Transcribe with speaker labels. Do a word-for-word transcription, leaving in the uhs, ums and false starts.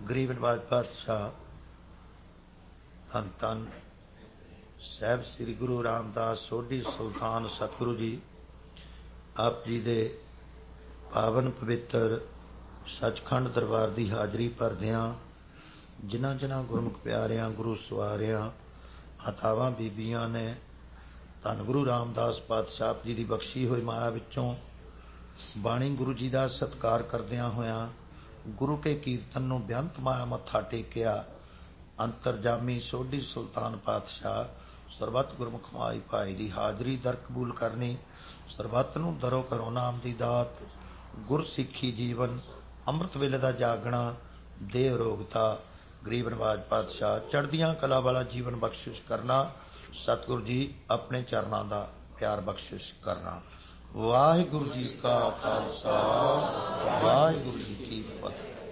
Speaker 1: ਗਰੀਬ ਨਵਾਜ ਪਾਤਸ਼ਾਹ ਧੰਨ ਧੰਨ ਸਾਹਿਬ ਸ੍ਰੀ ਗੁਰੂ ਰਾਮਦਾਸ ਸੋਢੀ ਸੁਲਤਾਨ ਸਤਿਗੁਰੂ ਜੀ ਆਪ ਜੀ ਦੇ ਪਾਵਨ ਪਵਿੱਤਰ ਸੱਚਖੰਡ ਦਰਬਾਰ ਦੀ ਹਾਜ਼ਰੀ ਭਰਦਿਆਂ ਜਿਨ੍ਹਾਂ ਜਿਨ੍ਹਾਂ ਗੁਰਮੁਖ ਪਿਆਰਿਆਂ ਗੁਰੂ ਸਵਾਰਿਆਂ ਮਾਤਾਵਾਂ ਬੀਬੀਆਂ ਨੇ ਧੰਨ ਗੁਰੂ ਰਾਮਦਾਸ ਪਾਤਸ਼ਾਹ ਜੀ ਦੀ ਬਖਸ਼ੀ ਹੋਈ ਮਾਇਆ ਵਿੱਚੋਂ ਬਾਣੀ ਗੁਰੂ ਜੀ ਦਾ ਸਤਿਕਾਰ ਕਰਦਿਆਂ ਹੋਇਆਂ ਗੁਰੂ ਕੇ ਕੀਰਤਨ ਨੂੰ ਬੇਅੰਤ ਮਾਇਆ ਮੱਥਾ ਟੇਕਿਆ। ਅੰਤਰਜਾਮੀ ਸੋਢੀ ਸੁਲਤਾਨ ਪਾਤਸ਼ਾਹ ਸਰਬੱਤ ਗੁਰਮੁਖ ਮਾਈ ਭਾਈ ਦੀ ਹਾਜ਼ਰੀ ਦਰ ਕਬੂਲ ਕਰਨੀ, ਸਰਬੱਤ ਨੂੰ ਦਰੋ ਕਰੋ ਨਾਮ ਦੀ ਦਾਤ, ਗੁਰ ਸਿੱਖੀ ਜੀਵਨ, ਅੰਮ੍ਰਿਤ ਵੇਲੇ ਦਾ ਜਾਗਣਾ, ਦੇਹ ਰੋਗਤਾ, ਗਰੀਬ ਨਵਾਜ ਪਾਤਸ਼ਾਹ ਚੜ੍ਹਦੀਆਂ ਕਲਾ ਵਾਲਾ ਜੀਵਨ ਬਖਸ਼ਿਸ਼ ਕਰਨਾ, ਸਤਿਗੁਰੂ ਜੀ ਆਪਣੇ ਚਰਨਾਂ ਦਾ ਪਿਆਰ ਬਖਸ਼ਿਸ਼ ਕਰਨਾ। ਵਾਹਿਗੁਰੂ ਜੀ ਕਾ ਖਾਲਸਾ, ਵਾਹਿਗੁਰੂ ਜੀ ਕੀ ਫਤਿਹ।